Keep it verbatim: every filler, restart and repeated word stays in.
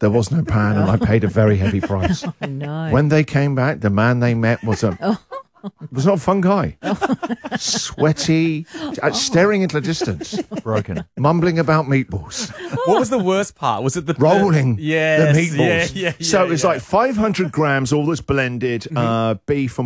There was no pan, and I paid a very heavy price. Oh, no. When they came back, the man they met was a was not a fun guy. Sweaty, uh, staring into the distance, broken, mumbling about meatballs. What was the worst part? Was it the rolling the, yes, the meatballs? Yeah, yeah, so yeah, it was yeah. like five hundred grams, all this blended uh, beef and